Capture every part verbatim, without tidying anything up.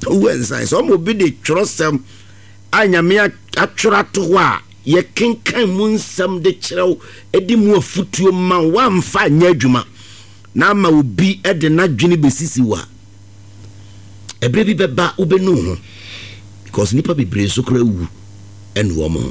wensa so mo bi de twrosem anyame atwora to a ye kenkan mu nsam de kyerɛw edi mu afutuo ma wamfa nya adwuma na ma obi e de nadwene besisi wa ebre bi beba ubenu ho because nipa bebre so kra wu enwo mo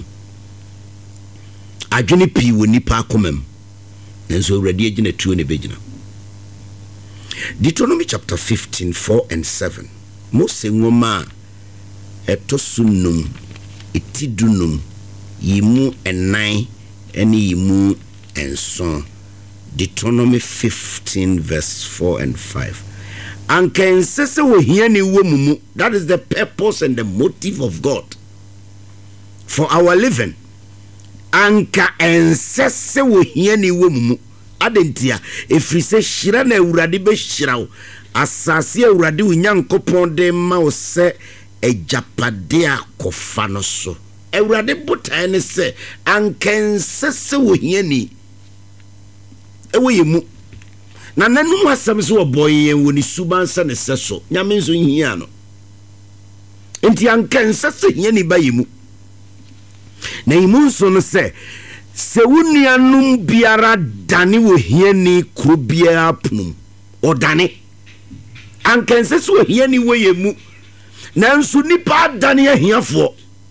adwene pi wo nipa akomam nenso awrade agina tuo ne begina. Deuteronomy chapter fifteen four and seven Mose ngoma etosunum etidunum yimu enan eni yimu enson. Deuteronomy fifteen verse four and five. Anka ensese wo hia ni wo mumu. That is the purpose and the motive of God for our living. Anka ensese wo hia ni wo mumu. Adentia efrise shira na awurade be shirawo asase awurade unyankopon de ma wo se ejapade akofa no so awurade botae ne se anka ensese wo hia ni ewo yemu na nanu asam so oboye woni subansa ne seso nyame nso hia no enti anka ensese hia ni ba yemu na yimu nso no se se wunianum biara dani wo hiani kro biara pnum odane ankense so hiani wo yemu nanso nipa dani ahiafo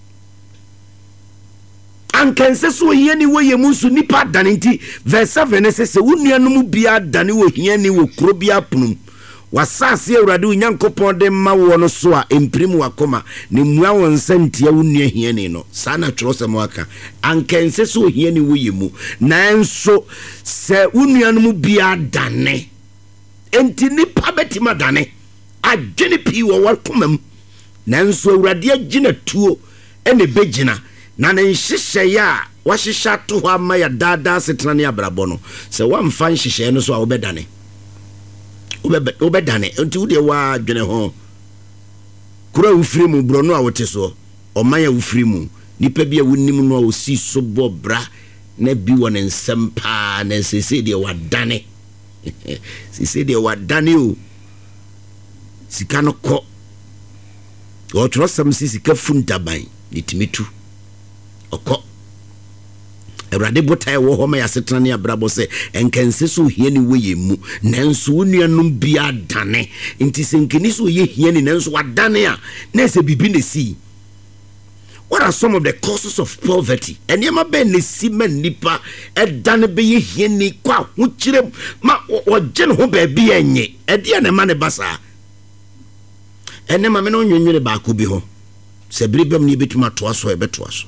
ankense so hiani wo yemu so nipa dani nti verse seven se se wunianum biara dani wo hiani wo kro biara pnum wasase awurade unyankopon de ma wo no so a emprim wakoma ne mua won santia wunua hiani no sana twrosem waka ankense so hiani wo yemu nanso se wunuanum bia dane enti nipa betima dane adwene pi wo wakomam nanso awurade agina tuo ene begina na ne nhihye ya wahihya to ho ama ya dada setena ne abrabo no se wamfa nhihye no so a wobedane obe dane enti wo de wa dwene ho kura ufiri mu bro no a wote so omanya ufiri mu nipa bia wonim no a osi so bobra na bi won ensem pa na sese de wa dane sese de wa dane o sika no ko o tro sam sisi ka funtaban nitimitu okọ awurade botae wo ho ma yasetena ne abrabo se enkense so hiani wo yemu nanso wonuanum bia dane nti senkeni so ye hiani nanso wadane a na se bibi ne si. What are some of the causes of poverty? Eniema ben ne si men nipa e dane be ye hiani kwa ho kire ma o gene ho ba bi enye e dia ne ma ne basa enema me no nwunwune ba ko bi ho se bribam ni betuma to aso e beto aso.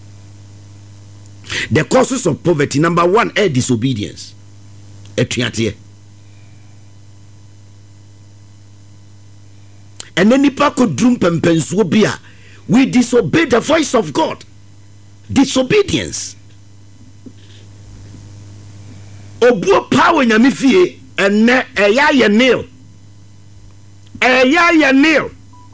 The causes of poverty, number one, is disobedience. And then nipa ko drum pempensuo bia, we disobey the voice of God. Disobedience. Obuo power nyame fie ene eya ye nail. Eya ye nail.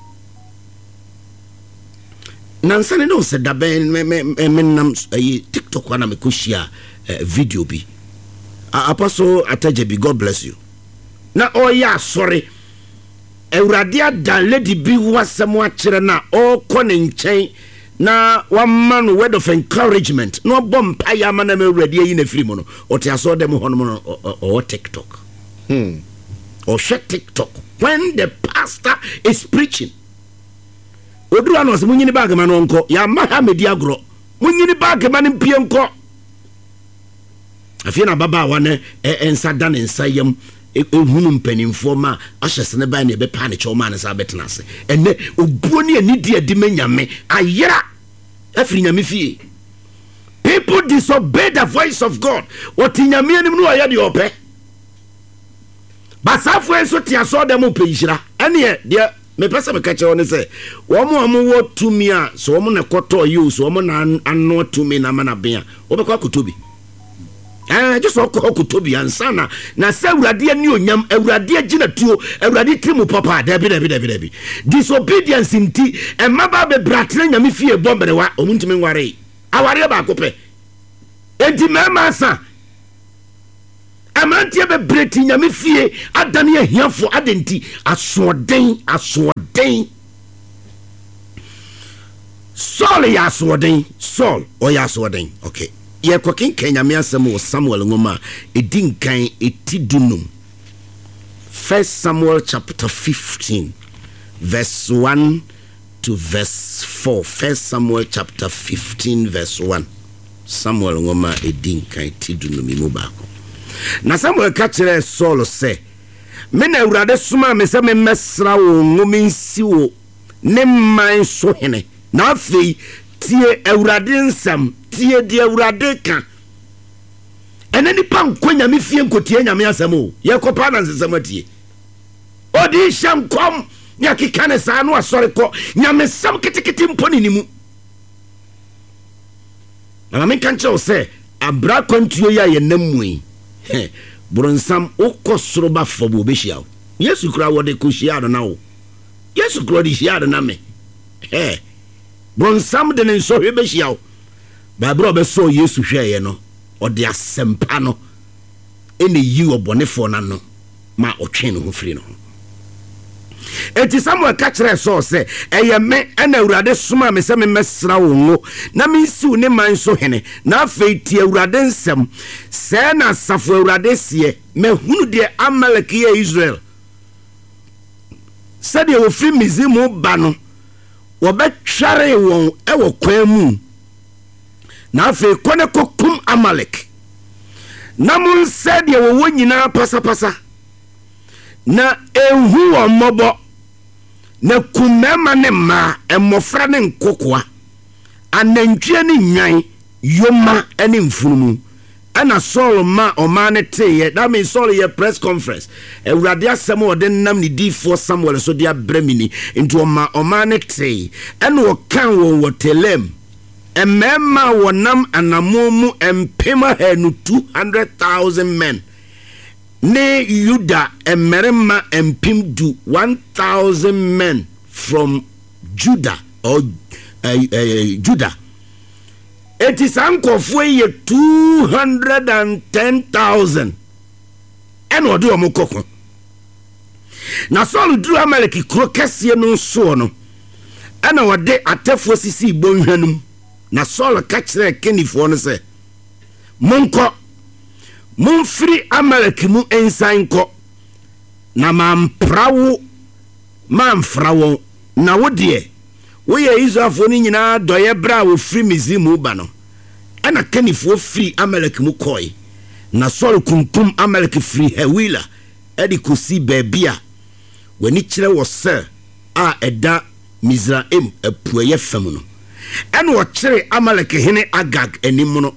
Nansane no se daben me me me nam TikTok wana me ko share video bi. Apostle Atajebi, God bless you. Na oya sorry. Awurade adan lady bi wasem wa kire na o kone nchen na one man word of encouragement. No bom pa ya man na me awurade yi na firi mu no. O te aso dem ho no o TikTok. Hmm. Or share TikTok when the pastor is preaching. Oduru anos munyini bag man onko ya maha media agro munyini bag man mpie nko afia na baba wane ensa dan ensa yam ehunu mpanimfo ma ahyese ne ban ne be pa ne choma ne sa betena se ene obuo ne anidi adi manyame ayera afiri nyame fie. People disobey the voice of God. What nyame anim no aye de ope basafo enso ti aso dem opehira ene de me pesa me kache woni se wo mo mo wo tumi a so wo mo na koto yi so wo mo na anno tumi na mana bia wo be kwa kotobi eh just so kotobi ansana na se awurade ani onyam awurade agina tuo awurade timu papa da bi da bi da bi da bi disobedience nti e maba be bratre nyame fie bomberewa omuntimi nware aware ba ko pe enti mema sa amantie be breti nyame fie adane ahiafo adenti asoden asoden Saul ya aswoden Saul o ya aswoden okay ye kokin kenyame asem wo Samuel ngoma edin kan etidunum. First Samuel chapter fifteen verse one to verse four. First Samuel chapter fifteen verse one. Samuel ngoma edin kan etidunum mu baako. Na Samuel ka kire Saul say me na Awurade soma me se me mesra wo ngoma nsi wo ne man so hene. Na afei tie Awurade nsam tie die Awurade ka enani pa nkonya me fie nkotie nyame asam o ye kopa na nsesam atie odi shankom nya kikane sa no asore ko nyame sam kitikiti mponi ni mu na me kan che se abra kontuo ya ye namui he bronsam okosoro ba fobo be hia o Yesu kura wo de ko hia do na wo Yesu kura de hia do na me he bronsam de nso hwe be hia o ba bro be so Yesu hweye no o de asempa no ene yi obonefo na no ma otwe no ho firi no eti Samuel ka kire so se eye me ana Awurade soma me se me mesra wo ngo na me nsiw ne man so hene na afei ti Awurade nsem se na safo Awurade sie me hunu de Amalek ye Israel se de wo fi mizimu ba no wo be tware won e wo kwan mu na afei kone kokum Amalek na mun se de wo wonyina pasa pasa na ehu wo mobo na kumema ne ma emofra ne nkokoa anantwie ne nwan yoma ene mfunumu ana Saul ma o ma ne teye that means Saul ye press conference Awurade asem o de nam ne di for Samuel so dia bremini into o ma o ma ne teye ene o kan wo wotelem emema wo nam anamomu empema hanu two hundred thousand men ne Yuda emerema empim du one thousand men from Judah or uh, uh, Judah. It is ankofo ye two hundred ten thousand. En odo omokoko. Na Saul duru Amalek kro kese no so no. Ana wode atefo sisi bonhwanum. Na Saul ka kire kenifo no se monko Mumfri Amalek mu ensan ko na mamprawo mamfrawo na wodie wo ye Israelfo ni nyina doye bra wo fri mizimu ba no ana kanifo fri Amalek mu koi na Saul kunkum Amalek fri Hawila edi kosi babia wani kire wo se a eda Mizraim apueye fam no ene wo kire Amalek hene Agag anim no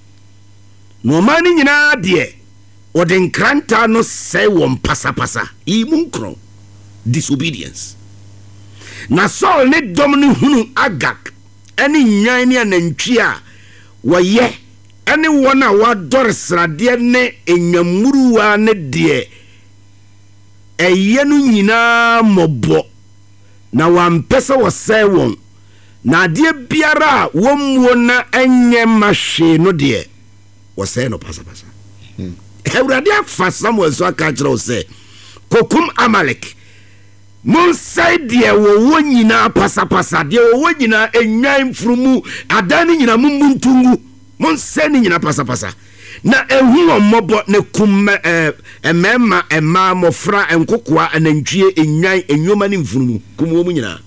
no mani nyina de odin kranta no say won pasa pasa imunkro disobedience na Saul ne dom ne hunu Agag ene nyan ne anantwi a woye ene wona wador srade ne enwamuruwa ne de eye no nyina mobo na wampesa wo say won na de biara womwo na enye mahwe no de wo say no pasa pasa Awurade afa Samuel so aka kire say kokum Amalek mun say de wo wonyina pasa pasa de wo wonyina enwan frumu adani nyina mumuntungu mun say ni nyina pasa pasa na ehu omobo ne kum eh emema ema mofra enkokoa anantwie enwan enwoma ne mfurumu kum wo nyina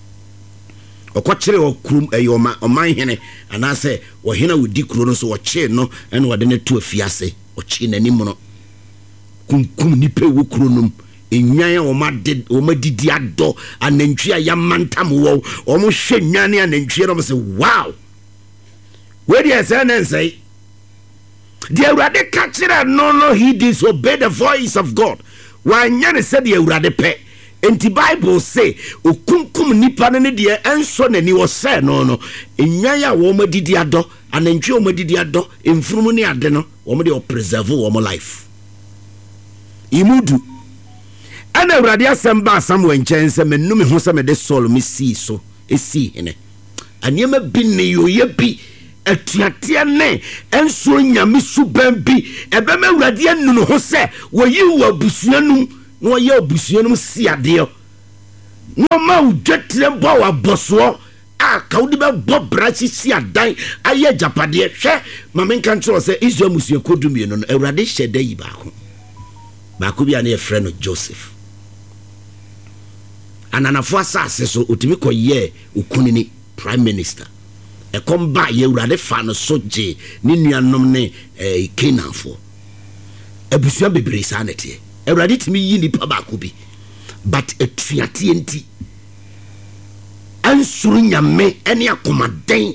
okwakire okrum eyoma oman hene anase wo hena wodi kuro no so wo che no ene wode ne to afiase o chi nani mono kunkum nipe wo kuro no enwan o ma de o ma didi ado anantwi ya mantam wo o mo hwe nwane anantwi no say wow where the say say the Awurade ka kire no no he disobeyed the voice of God wa nyane said the Awurade pe enti Bible say okunkum nipa ne de enso nani wo say no no enwan ya wo ma didi ado anantwi o ma didi ado emfurumu ne ade no wo ma de o preserve wo mo life imudu ana Awurade asamba Samuel nchen se menum ho se me de Saul me si so esi hene aniema bi ne yo ye bi atuatia ne enso nyame suban bi ebe ma Awurade anu no ho se wo yi wo abusuanum no ye obusuanum si ade no ma udwetire bo wa boso a a kaudi be bob brachi si adan aye japade hwe mame kan tro se Israel musie kodumie no Awurade hyede yi ba ko ba ko bia na ye frɛ no Joseph ananafo asase so otimi koye okunini prime minister e komba ye Awurade fa no soje ni nuanom ne eh, Canaanfo abusua bebre sa nete Awurade timi yi nipa ba ko bi but etuate enti ansuru nyame ene akomaden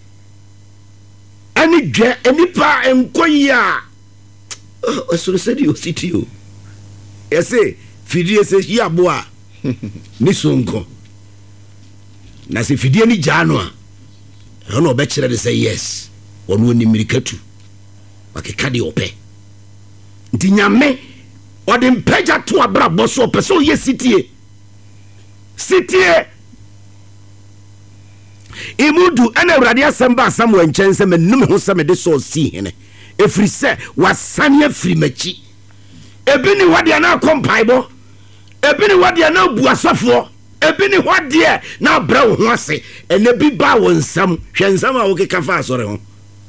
ene dwe enipa enkoya o asuru se di o sitio ese fidie se yi aboa ni sonko na se fidie ni jano a ono obekire de say yes ono ni mirikatu bakeka de ope nti nyame ode mpeja to abra boso ope so ye sitie sitie imudu ene Awurade asamba asam wanchense menum ho se me de so si hene efri se wasane afri machi ebini wade na kompaibo ebini wade na buasofo ebini wade na bra wo ho ase ene bi ba wonsam hwensam a wo keka fa asore ho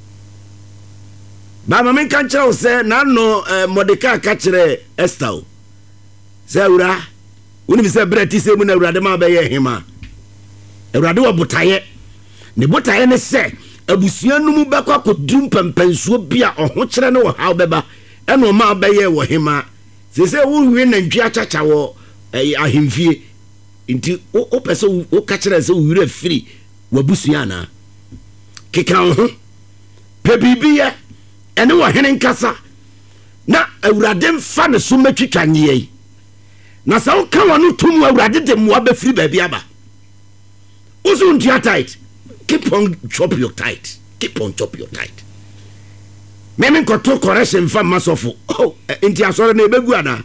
ba ma men kan kire se na no Mordekai ka kire Esther se Awura woni bi se breti se mu na Awurade ma ba ye hema Awurade wo botaye ne botaye ne se abusua no mu bekwa kodum pempensuo bia oho kire ne wo haw beba ene o ma ba ye wo hema se se wo hwe na ntwi achacha wo ahemfie nti o pese o ka kire se wo wura firi wabusua na keka ho pe bibia ene wo hene nkasa na Awurade mfa ne so matwitwanye na sa wo ka wonu tum Awurade de mo abafiri ba bia ba usu ntia tight keep on chop your tight keep on chop your tight meme koto correction fa masofo oh ntia asore na ebegu ana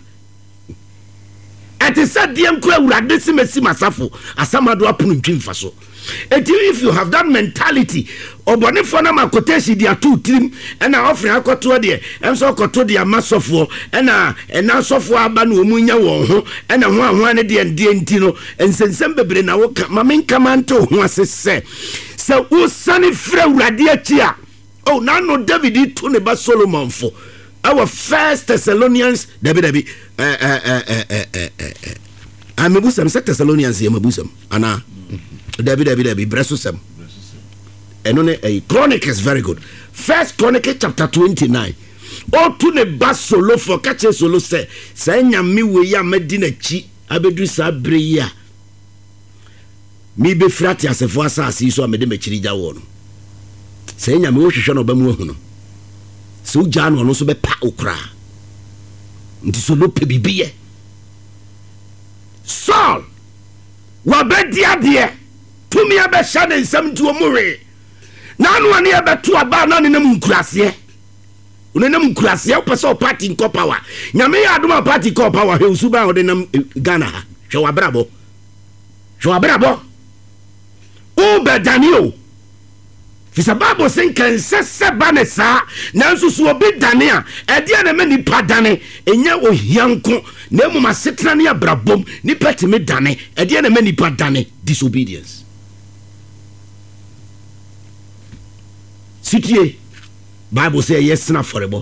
ati sadiem ko Awurade simesi masafo asamado apunu ntwimfa so. If you have that mentality, obone for na makoteshi dia two trim and na offering akoto de em so koto dia masofo na na sofo aba na omunya wo ho na ho ho ne de de enti no ensensem bebre na wo mamen kamanto ho asese se wo sane fra Awurade achi a oh na no David to ne ba Solomon fo our first Thessalonians David David eh eh eh eh eh eh amebusam second Thessalonians ye mabusam ana David David David Bresusem. And on a Chronic is very good. First Chronicle chapter twenty-nine. O to ne bas solo for catch solo say say nyame we ya medina chi abedu sabre ya. Mi be frati asefo asase so amede machiri ja wo no. Say nyame wo hwehwe no ba mu hu no. So ja no no so be pa okra. Nti solo pe bibiye. Saul wa be dia dia tumi abe shade nsam nti omure na anu ani abeto aba na ne nam nkurase une nam nkurase o pese o party nko power nyame ya adoma party nko power he usuba o de nam Ghana ha hwe wa brabo hwe wa brabo o be Daniel fisa babo sen kan sese banesa na nso so obi dane a e de na mani padane enya ohianko na mu masetra ne abrabom ni petime dane e de na mani padane disobedience. Sitie Bible say yes na forebo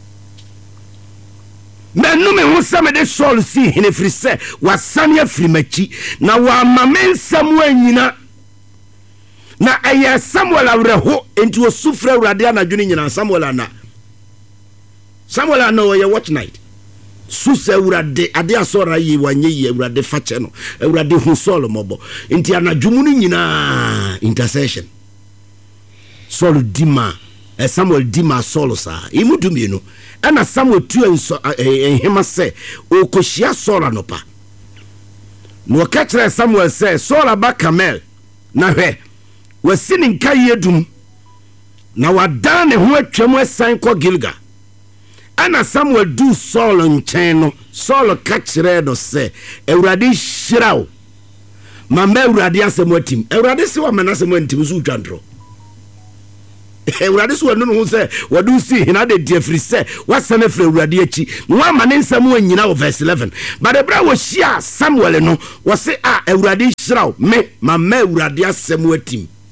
menu me ho same de Saul si hene firi se wasane afiri machi na wa mamensam anyina na eye Samuel awreho enti osufra Awurade anadwene nyina Samuel ana Samuel ana o ye watch night susa Awurade ade asora yi wanye yi Awurade fache no Awurade hu Saul mobo enti anadwumu no nyina intercession Saul dima eh, Samuel dima Saul sa imudumi no ana Samuel tu enso ehema se okohia Saul anopa no ka kire Samuel se Saul aba Kamel na hwe wasini nka yedum na wadan ne ho atwam asan ko Gilgal ana Samuel du Saul nchen no Saul ka kire do se Awurade hyiraw mama Awurade asem atim Awurade se wa manasem antim so dwandro Awurade so no ho se wadu si hina de diafri se wasane fra Awurade achi no amane nsam anyina o verse eleven but the bra wo hia Samuel no wo se a Awurade hyiraw me mama Awurade asem atim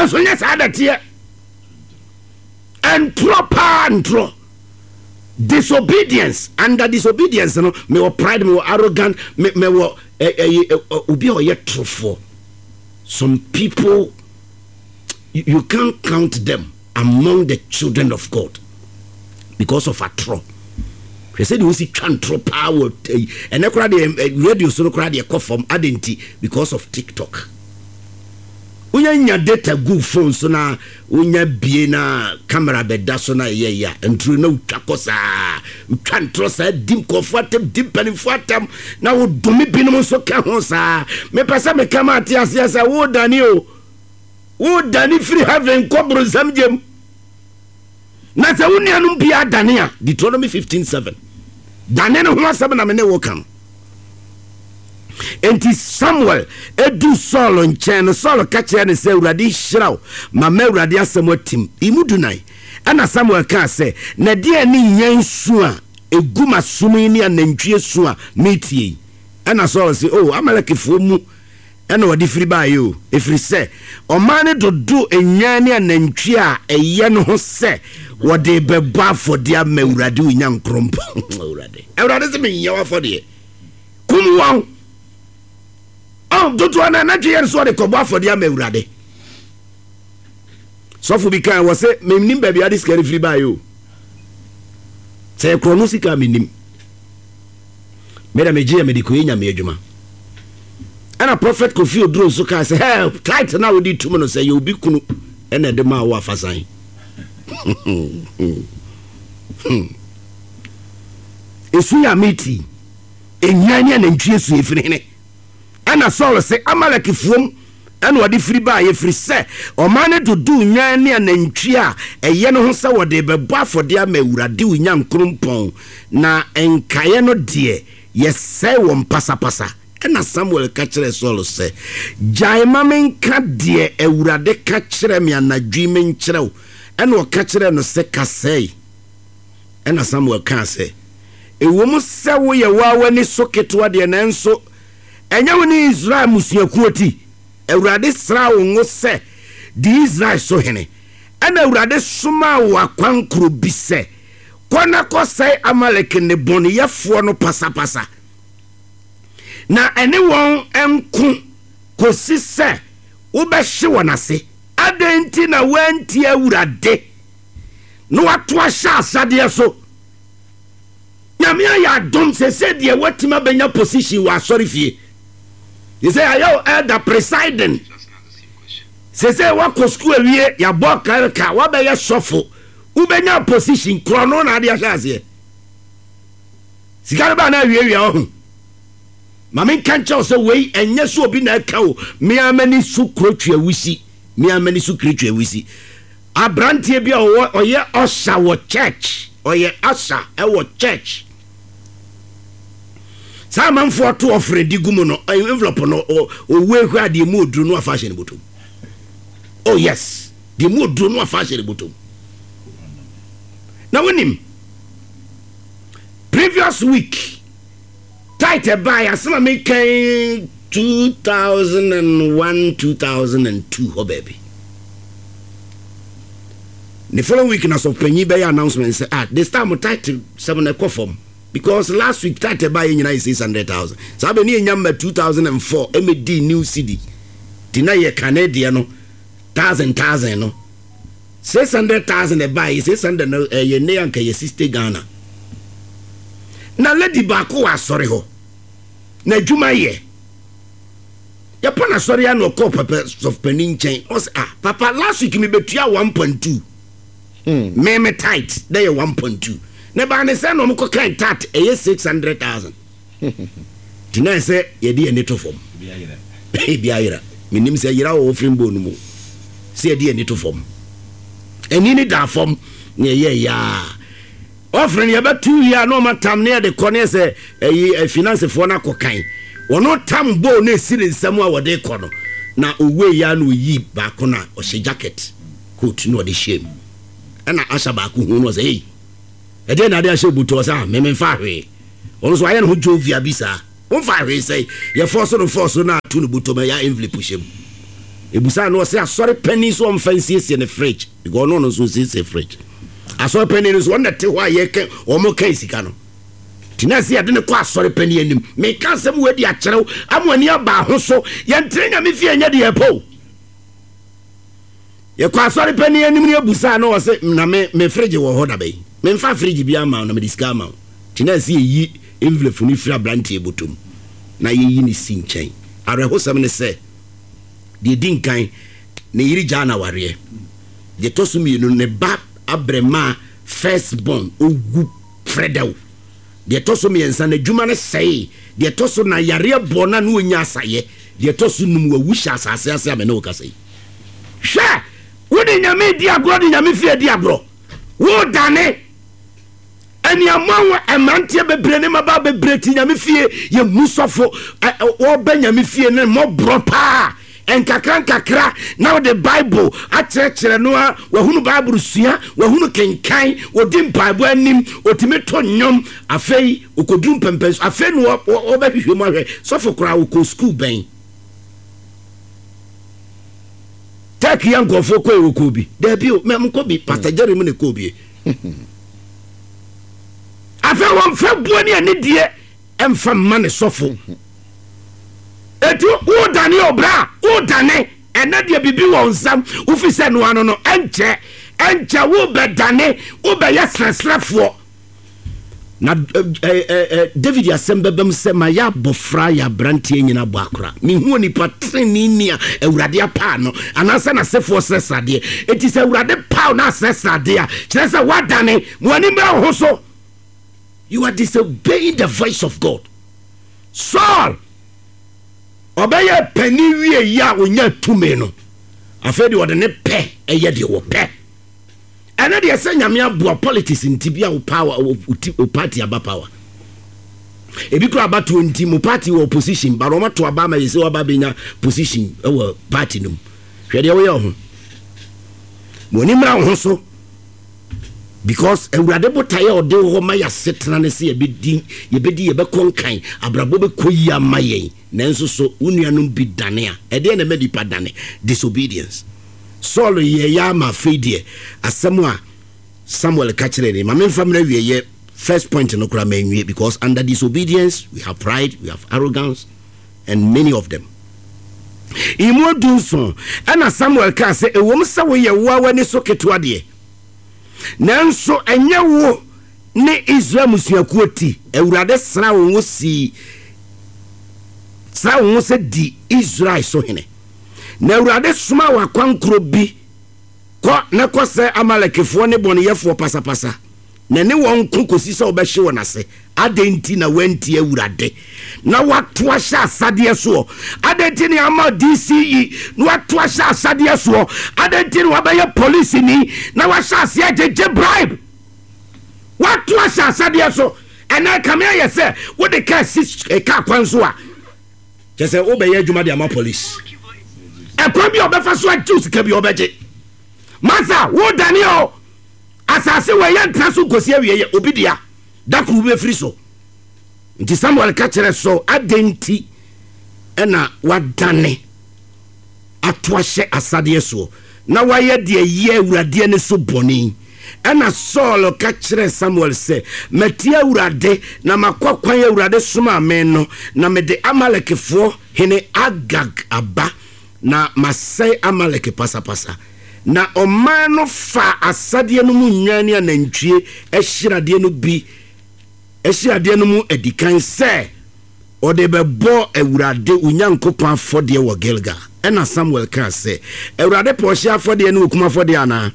and so yes I that here and proper and draw disobedience. Under disobedience, you know, me or pride, me or arrogant, me me or ubi or yet truthful. Some people you, you can't count them among the children of God because of a tro. They said you see chantro power and the radio so crowd they call from identity because of TikTok. Unya data good phone so na unya bie na camera beda so na ye ya entru na utwakosa utwantro sa dim comfortable dim penifwatam na wo domi binom so ka ho sa me pesa me kama ati ase sa wo dani o wo dani free heaven kobro samjem na sa woni anum bia dani a Deuteronomy fifteen seven dani no ho asem na me ne wo kam. Enti Samuel edu Saul nchen Saul ka kire ne se Urade hyiraw mama Urade asem atim imudunai ana Samuel ka se na de ani nyansu a eguma sumi ni anantwie su a metie ana Saul se oh Amalekifo mu ana wadi firi ba yo efiri se omane dodo enyan ni anantwie a eye no ho se wode beba afode ama Urade unyankrompo Urade Urade se me yawa afode kumwa. Oh, don't want to not hear so the coba for the Urade. So for because was say, Mim baby, I this carry free by you. Say, Chronosika minim. Made a major medicoina majuma. And a prophet could feel drone so can say, help, tight now with the two minutes say you'll be kunu and at the ma wafasign. If we are meeting in Yanyan and Jesu if in ana Saul say Amalekifo and wadi free ba ye free say o mane to do nyan ne anantwi a eye no ho se wode bebo afode ama Urade unyankrompon na enkaye no de ye say won pasa pasa. Ana Samuel ka kire Saul say jai mamen ka de Urade ka kire me anadwi men kire ana o ka kire no se ka say. Ana Samuel ka say e wo mu se wo ye wa wani soketo de na enso enya woni Israel musuakuoti Urade sra wo ngo se di Israel so hene ana Urade suma wo akwankro bi se kona ko sai Amalek ne boni yefo no pasa pasa na ene won enku kosi se wo be hye wonase adenti na wanti Urade no wato ahya asade so nyamia ya dom se se de watima benya position wa sorry fie. You say, ayo elder presiding. Say say what ko school wie ya boka ka wa be ye sofo. U benya position krono na dia class. Sikare ba na wie wie o. Mama kan cha so we enye so obi na ka o. Me amani su krotwa wusi. Me amani su krotwa wusi. Abrantie bia o oye osha wo church. Oye osha e wo church. Some for two of Freddy Gumuno, envelope no or where where the mood drew no fashion bottom. Oh, yes, the mood drew no fashion bottom. Now, when him previous week, tighter by a summer making two thousand one, two thousand two, oh, baby. The following week, in a so penny bay announcement, said, ah, this time we title seven a form. Because last week started by in six hundred thousand. So I've been in number two thousand four M D new city. Deny a Canadian no thousand thousand no six hundred thousand a buy six hundred no a ye ne anka ye sister Ghana. Na lady bako wa sorry ho. Na juma ye. Ya pana sorry ya no call papa of penin chain. Os ah papa last week me betua one point two. Hmm. Me me tight. There one point two. Neba ne se no mko kan tat eye six hundred thousand. Tina se ye di ene to fom. Bia yira. Bia yira. Minim se yira wo ofrim bo no mu. Se ye di ene to fom. Eni ni da fom ne ye ya. Offering ye ba two year no matam ne de kone se e finance fo na kokan. Wono tam bo na siri nsam a wode kono. Na owe ya no yi ba ko na o she jacket. Coat no de shame. Ana asha ba ko hu no se hey. E dey na dey ashe buto sa me me fa hwe. Ono so aye no jovia bisa. On fa hwe say ye force no force na tu no buto me ya envelope pushem. ebusa no say asori penny so on fancy in the fridge because no no so say fridge asori penny so on the te wa ye kan o mo kan sika no tinasi ade ne kwa asori penny anim me kan sem we di a kyerɛw amani aba ho so ye ntrenya me fie nya de epo ye kwa asori penny anim ne ebusa no say na me me fridge wo ho da bai me mfa fridge bia ma no me disca ma tinasi yi envelope ni fira brantie botom na ye yi ni sinchen are ho sem ne say de dinkan ne yiri jana ware de tosumi no ne ba abrema first born ogu fredaw de tosumi ensa na djuma ne sei de tosu na yare bona no onya asaye de tosu num wawu sha asase ase amene okasai hwe wodi nyame di agro di nyame fie di agro wo dane ani amawo emantie bebre ne maba bebre ti nyame fie ye musofo wo ba nyame fie ne mo bro pa enkakran kakra now the bible akyerɛkyerɛ no a wahunu bible sua wahunu kenkan odi mpaebo anim otime to nyom afei okodum pempes afei no obahwehwe mu ahwɛ sofo kora wo school ben tak yan gofo ko e ko bi da bi o mem ko bi pastor Jeremy ne ko bi afei won fa buani ani die emfa mane sofo etu wo dane obra wo dane ena de bibi won sam wo fi se no ano no enche enche wo be dane wo be yesresrefo na David asembebem se ma ya bofra ya brantie nyina bo akora mi hu oni patreni nia awurade apa no anansa na sefo sesade eti se awurade pa na sesade a kire se wa dane mo ani mra ho so you are disobeying the voice of God. Saul obeye pani wie ya onya tume no afedi wode ne pe eye de wo pe ena de se nyame aboa politics ntibia wo power wo party aba power ebi kura aba twenty mo party wo opposition ba roma to aba ma yese wo aba benya position e wo party num hwede wo ye ho mo ni mra ho so because ewurade botaye ode ho ma ya setena ne se yebedi yebedi yebekonkan abrabo be koyi amayen nanso so unuanum bi dane a ede na medi pa dane disobedience Saul ye ya ma fedie asemu a Samuel kachire ni ma memfa mra wie ye first point no kura manwie because under disobedience we have pride, we have arrogance and many of them imo dunso ana Samuel ka se ewom se wo ye wo wani so ketua de nanso enye wo ne Israel musuakuo ti ewurade sra wo si sra wo se di Israel so hene na ewurade suma wa kwankro bi ko na ko se amalekefo ne bone yefo pasapasa na ne won kokosi se obehye wona se adenti na wanti ewurade na wato ahya asade so adenti ne ama D C E na wato ahya asade so adenti ne wabaye police ni na wahya ase ajeje bribe wato ahya asade so ena kamia ye se wo de ka sis ka kwanso a je se obeye adwuma de ama police e kwa bi obefa so ajuice ka bi obeje masa wo Daniel asase we yan traso gosi awie obidia dakuru be free so nti Samuel ka kire so adenti ena wadane atwahye asade so na waye de ye awurade ne so boni ena Saul ka kire Samuel se meti awurade na makwakwan awurade soma amen no na mede amalekefo hene Agag aba na masai amaleke pasa pasa na omano fa asade no mu nwane anantwie ehyirade no bi ehyirade no mu edikan se ode bebo ewurade unyankopon afode wo Gilgal ena Samuel ka se ewurade po hye afode no okuma afode ana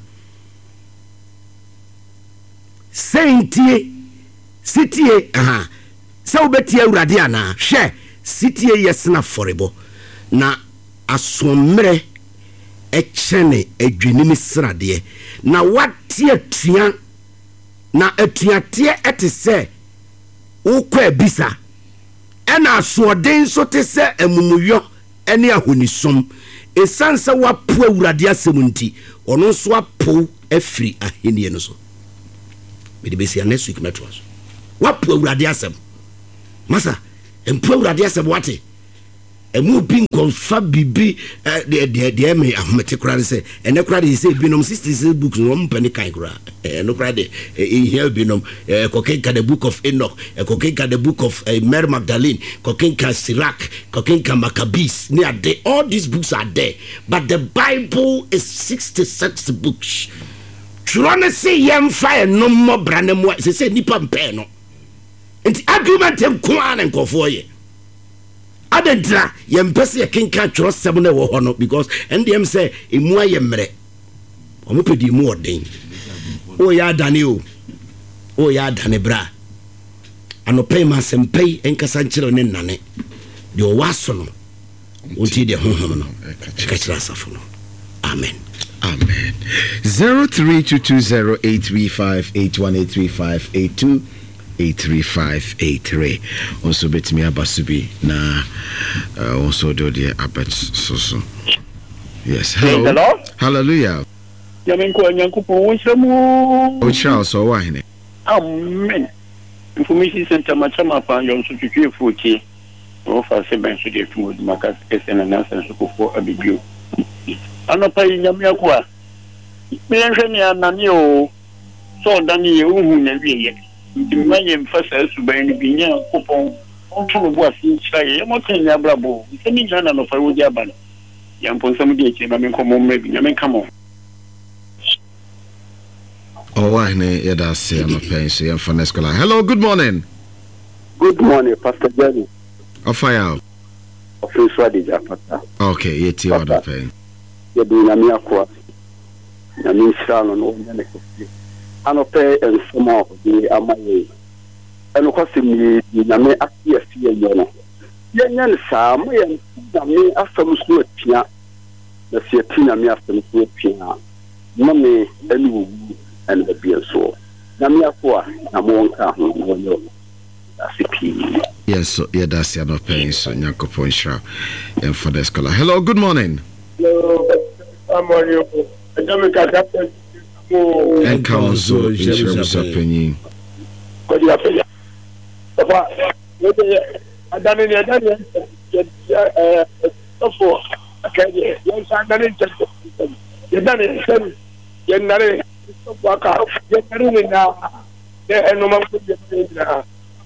sentie sitie aha se obetie ewurade ana hwe sitie yesna forebo na asomre echene edwenini srade na watie tua na atuate etese ukọ ebisa ena asoden so tese emumuyo ene ahonisom esanse wapo awurade asemunti ono so apo afri ahenie no so me de besia next week metros wapo awurade asem masa empo awurade asem wate emu bi nkonfa bibi de de de me ahomete kura se ene kura de se binom sixty-six books no mpani kan kura eno kura de here binom kokenka the book of Enoch kokenka the book of Mary Magdalene kokenka Sirach kokenka Maccabees near they all these books are there but the Bible is sixty-six books. Churone se yem fire no more branemo se se nipa mpe no enti argument em kwa na nkofo ye adentra yem pese ye kenka churo seven na wo ho no because ndem say emu ayemre omo pedi mu oden o ya dane o o ya dane bra anope ma sempei enkasa nkyere ne nane de o waso no onti de honhom no ka kira safo no amen. Amen. Zero three two two zero eight three five eight one eight three five eight two eight three five eight three. Also bet me abasubi na also do the abet so so. Yes. Hello. Hello. Hallelujah. Yamenko nyankupo wonsemu. Ocha so wa hene. Amen. Information center machama pa yon so twetwe fotie. O fa se ben so de tumo maka esena na senso ko fo abibio. Anopa nyame akwa me nhwe ne anani o so dani ehu na wiye ntimanye mfasa suban ni binya kopon onto no boa fi chira mo tenya brabo semi jana no fa wodi abana yampo nsam de eche na me nkomo mmebi nyame nkamo oh why ne yeda se anopa so yam for scholar. Hello, good morning. Good morning, Pastor Jerry. Ofaya Official de Japata. Okay, yeti order pay. Na mi akwa na mi sano no nyane ko ano pe en somo di amaye eno ko simi di na me afi afi ye no ye nyane sa mo ye na me afam so atia na se atia me afam so atia mo me enu en the be so na mi akwa na mo nka ho no no asipi. Yes, so yeah, that's the no pay so nyakopon shra en for the scholar. Hello, good morning. Hello. And council insurance opinion. What do you have? I done it. I done it. So for okay, you done it. You done it. You done it. Work out. You done it now. There no more to be now.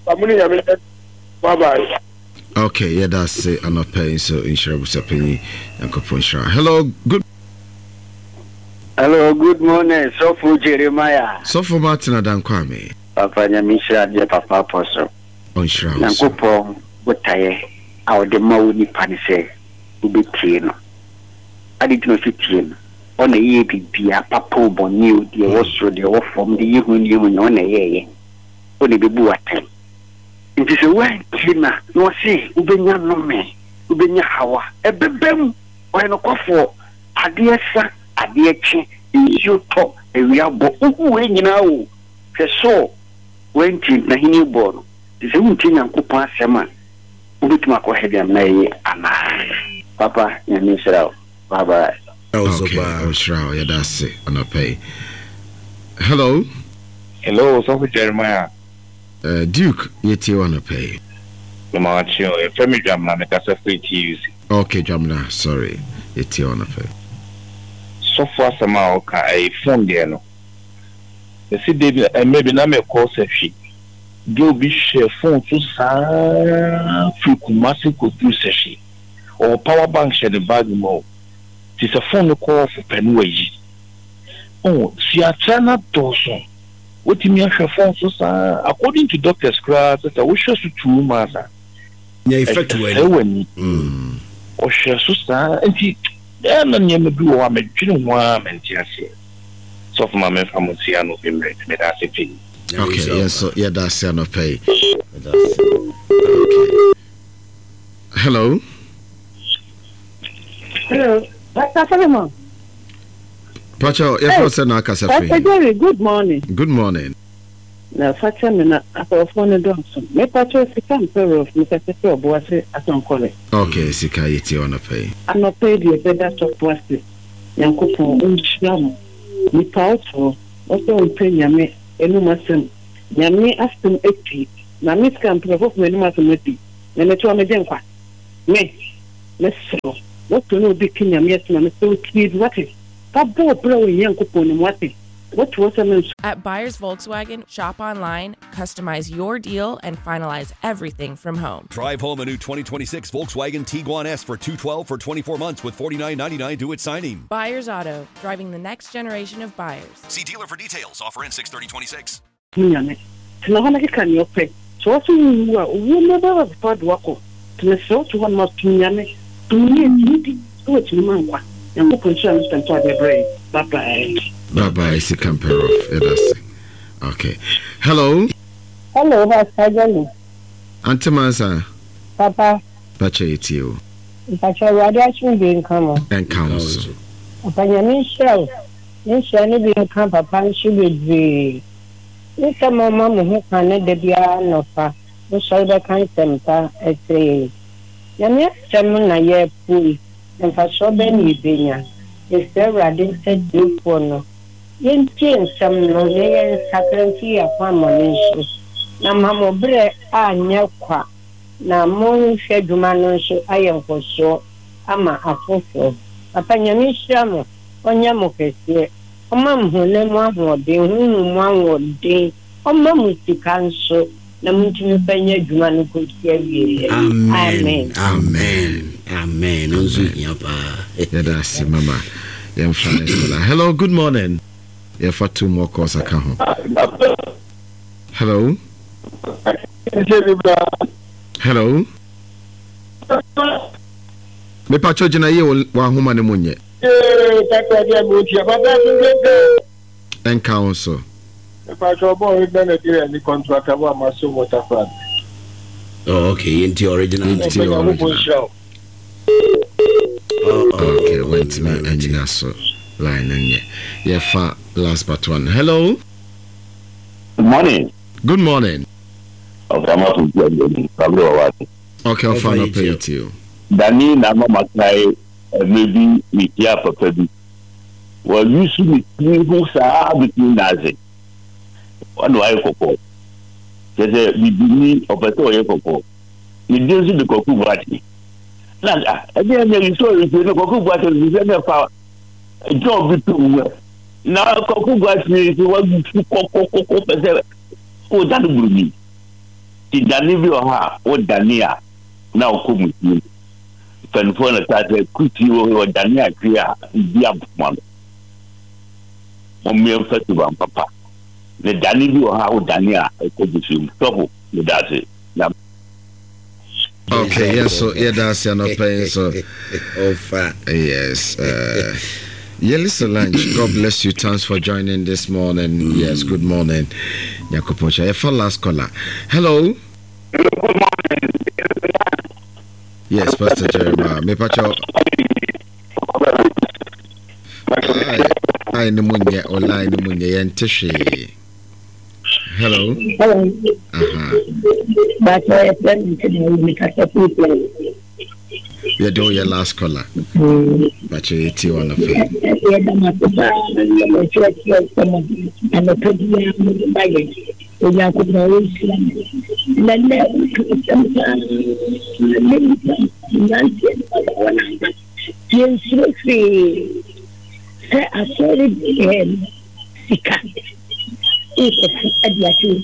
Bye bye. Okay, yeah, that's it. I'm not paying so insurance opinion and coupon. Hello, good. Hello, good morning. So for Jeremiah. So for Martin Adam Kwame. Papa Nyamisha dear Papa Apostle. On Shroud. Nankopo botaye awo de mawu ni panise ubetie no. Adi tino fitie no. Ona ye bibia papa oboni o de wo soro de wo fom de yehu ni yehu no na ye ye. Oni bebu atem. Nti se wen kina no se ubenya no me ubenya hawa ebebem o no kofo ade esa ade echi nju to ewia bo uhu we nyina o hwe so wenti na hini bo no se wunti nyankopon asema ubituma ko hediam na yi ana papa nyame sira baba. Okay, oh sure, yeah, that's it. I'm not pay. Hello. Hello, so Jeremiah. Uh, Duke, yeti wanna pay. No matter your family drama, make us a free to use. Okay, Jamna, sorry, yeti wanna pay. So far, somehow, I phone there no. The see, David, and maybe not make call session. Do be share phone to sa free Kumasi could do session or power bank share the bag more. It's a phone call for Penway. Oh, see, I turn up Dawson. What you mean, phone so sa? According to Doctor Scratch, that I wish us to two master. Yeah, effect when. Hmm. Or share so sa, and he then and you do one, you know, one, and yes, so for my man from Oceano, that's a thing. Okay, yes, so yeah, that's no pay. Okay. Hello. Hello, Doctor Solomon. Pacho, yes, hey, na kasa free. Very good morning. Good morning. Na facha me na afofone donso. Me Pacho sika mpero of me sese oboase atonkole. Okay, sika yeti ona pay. Ano pay the better top poste. Yankopon unchiam. Ni pauto, oso unpe nyame enu masem. Nyame asem epi. Na me sika mpero of me enu masem epi. Na me to me denkwa. Me let's so what to know big king yet na me so tweed what it pabo bro yankopon what it what was a At Buyers Volkswagen, shop online, customize your deal, and finalize everything from home. Drive home a new twenty twenty-six Volkswagen Tiguan S for two hundred twelve for twenty-four months with forty-nine ninety-nine due at signing. Buyers Auto, driving the next generation of buyers. See dealer for details. Offer in six thirty twenty-six. Nyame. Tena hana kika ni ope. So wasu uwa, uwa maba pad wako. Tena so tu wan mas tunyame. Tunye titi. Uwe tunumangwa. Yangu punchia Mister Ntwade Bray. Bye bye. Bye bye, si Camperov. Okay. Hello. Hello, Pastor Johnny. Auntie Mansa. Papa. Pacha etio. Pacha radio should be in common. And council. Papa, you mean show. You should not be in camp. Papa should be. You come, Mamma, who can let the beer no fa. You shall be kind temper. I say. You may have a year pool. And for so many being. Is there radin said you for no? Yen change some no yen sacrifice a family issue. Na mama bre a nyakwa. Na mo hweduma no so ayenkoso ama afofo. Papa nyame hyamo onya mo kese. Oma mhole mo ahode hunu mo ahode. Oma musika nso na mutumi panya dwuma no kosia wie. Amen. Amen. Amen. Onzu yapa. Yada si mama. Hello, good morning. Yeah, for two more calls I come home. Hello. Hello. Me pacho jina ye wa huma ne munye. And council. Me pacho bo we na Nigeria ni contract wa maso waterfront. Oh, okay, into original. Into original. Oh, okay, went to me engineer so line and yeah. Yeah, fa last but one. Hello. Good morning. Good morning. Okay, I'm out to Okay, I'll find up to you. Dani na mama kai maybe me here papa bi. Well, you see me who sa between naze. One why koko. Say we be opeto ye koko. Me dey see the koko brati. Na ade me so you know koko brati we say me fa job bitu. Na koko brati we want koko koko pese. O danu burumi. Ti dani bi o ha o dania na o ko mu. Penfo na tate kuti o dania kria dia bumano. Mo me fatu ba papa. Le dani bi o ha o dania ko bisu. Stop le dase. Okay, yes, so yeah, that's you're not paying so. Oh, fat. Yes. Uh, yeah, listen, lunch. God bless you. Thanks for joining this morning. Mm. Yes, good morning. Yakopocha. Yeah, for last caller. Hello. Good morning. Yes, Pastor Jeremiah. Me pacho. I no munye online no munye yentishi. Hello. Hello. Uh-huh. But I plan to make a people. You do your last caller. But you eat you on the phone. And the pretty baggage. We are good always. Say a solid head. If adiatu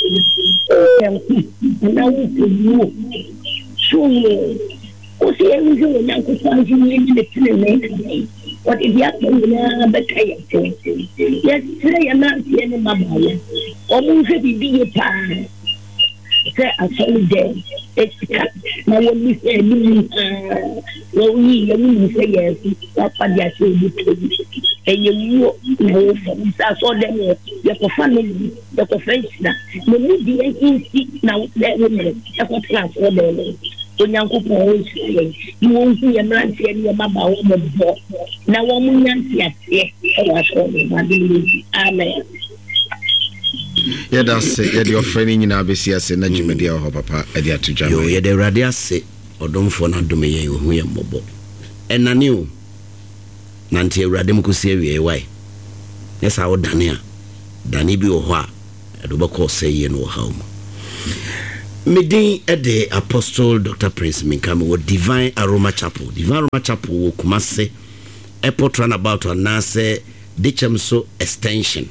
na wuku so o se e wuku na ko san ji ni ni tene me what if ya ko na ba kai yes tire ya na tie ne mama ya o mu se bi bi pa say a solid day it's na wo mi se ni wo yi ya ni se yes pa pa dia se bi enye mu no sa so dem ya ko family ya ko friends na no mu di ensi na le me ya ko class o le onyankopo o sie ni won hu ya mranti ya ni baba wo mo bo na wo mu nyanti ate e wa so ni ma di amen. Yeah, that's it. Yeah, your friend in Abisia say na jimedi o papa e dia to jam. Yo, yeah, the radio say odomfo na dome ye hu ya mobo. Enani o nanti ewrade mkosi awie wai yesa wo dane a dane bi wo ho a edo bako sey ye no ha um Medin Ede Apostle Doctor Prince Minkame wo Divine Aroma Chapel. Divine Aroma Chapel wo Kumase Airport Runabout anase Dechemso extension.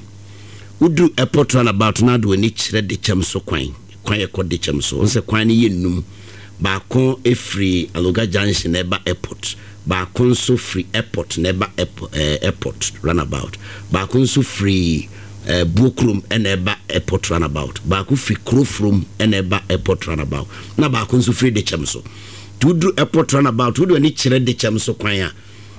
Udu Airport Runabout na do ni chire Dechemso kwan. Kwan ye ko Dechemso. Onse kwan ni yenum. Ba kon e free Aloga Junction eba airport. Ba kon so free airport neba airport, uh, airport runabout. Ba kon so free uh, Bukrum eneba airport runabout. Ba kon free Krofrum eneba airport runabout. Na ba kon so free Dechemso. Tudu airport runabout tudu ni chire Dechemso kwan ya.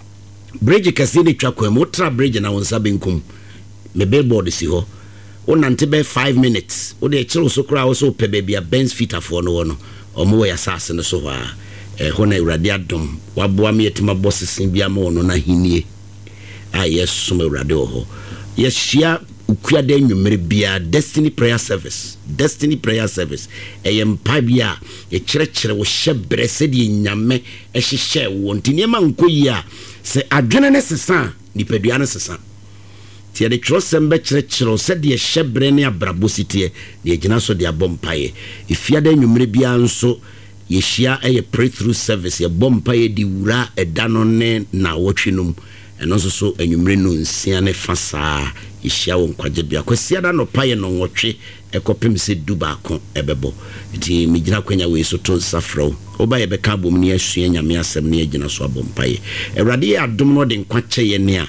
Bridge kasi ni twa kwan motra bridge na wonsa benkum. Me billboard si ho. O nante be five minutes. O de chiro so kra wo so pe be bia Benz fit afo no no. Omo ya sase no so ha. Eh hona Awurade adom. Waboa me yetima bossesin bia ma ono na hinie. Ah yes so me Awurade ho. Yes shia ukua de nwumere bia Destiny Prayer Service. Destiny Prayer Service. Eyem pa bia ye kire kire wo hyebre se de nyame ehyehye wo ntiniema nkoyi a se adwene ne sesa nipadua ne sesa. Tia de trosem be kire kire se de hyebre ne abrabositie de gina so de abompaye. Ifia de nwumere bia nso yeshia eye pray through service ye bompaye di wura edano ne na wotwenum eno so so enwumere no nsia ne fasa yeshia won kwaje bia kwasia da no paye no nwotwe ekopem se duba ko ebebo ti migina kwanya we so to safro oba ye beka bom ne asua nyame asem ne agina so abompaye Awurade adom no de nkwache ye ne a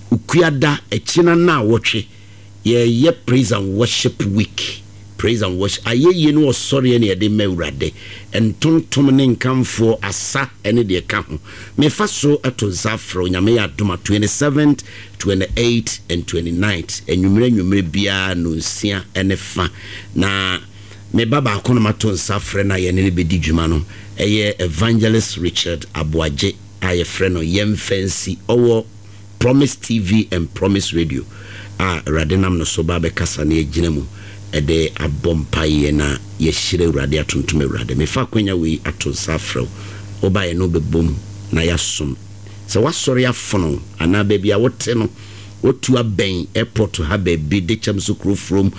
ukuada echina na wotwe ye ye praise and worship week. Praise and worship. Aye ye no sorry any de mewrade and tontom ne nkamfo asa ene de ka ho. Me fa so ato zafro nyame ya doma twenty-seventh, twenty-eighth and twenty-ninth. Enwumre nwumre bia no nsia ene fa na me baba akono mato zafre na ye ne be di dwuma no. Eye Evangelist Richard Aboaje aye frɛ no yem fancy owo Promise T V and Promise Radio. Ah radenam no so ba be kasa na agina mu. Ede abompaye na yeshire Awurade atontom Awurade me fa kwanya we ato safro oba ye no bebom na yasom se wasori afono ana baby a wote no wotu aben airport ha baby Dechemso Krofrum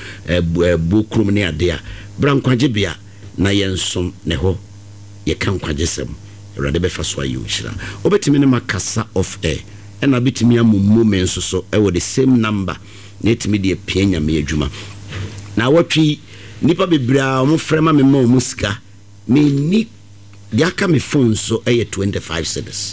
Bukrum ne ade a brankwaje bia na yensom ne ho ye kan kwajesem Awurade be fa so ayi ohira obetimi ne makasa of air ena bitimi amummu men so so e wo the same number na etimi de pianya me adwuma na watwi nipa bebra mo frema me ma musika me ni diaka me phone so eye twenty-five cedis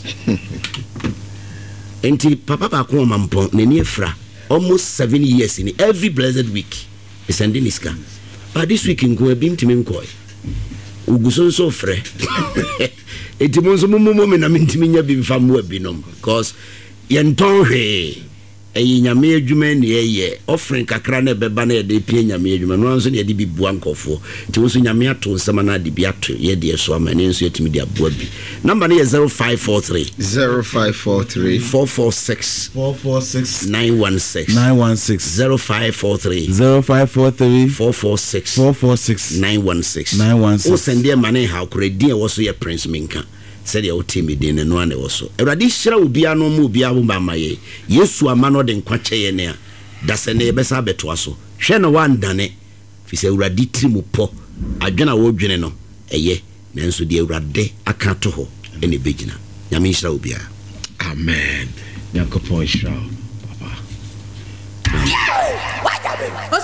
enti papa ba ko mampo na ni efra almost seven years in every blessed week is sending iska but this week in go ebim timi nkoi uguso so frɛ enti mo so mo mo me na mentimi nya bi mfa mo abinom because yenton hwe eyi nyame adwuma ne ye offering kakra na beba na de pie nyame adwuma no nso ne de bi bua nkofo ti wo so nyame ato nsama na de bi ato ye de so ama ne nso yetimi de aboa bi number ne zero five four three zero five four three four four six four four six nine one six nine one six zero five four three zero five four three four four six four four six nine one six nine one six o send e mane ha koredi e wo so ye Prince Minka said your team din no ane wo so Awurade hyira obi ano mu obi abo ba maye Yesu ama no de nkwache ye ne a da se ne besa beto aso hwe no wandane fi se Awurade tiri mu po adwena wo dwene no eye nanso de Awurade aka to ho ene begina nyame hyira obi a amen yakopon hyira papa